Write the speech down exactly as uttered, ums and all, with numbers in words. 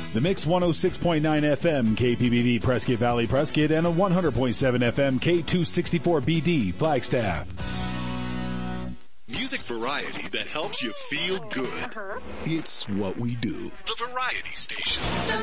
The Mix one oh six point nine F M, K P B D, Prescott Valley, Prescott, and a one hundred point seven F M, K two sixty-four B D, Flagstaff. Music variety that helps you feel good. Uh-huh. It's what we do. The Variety Station.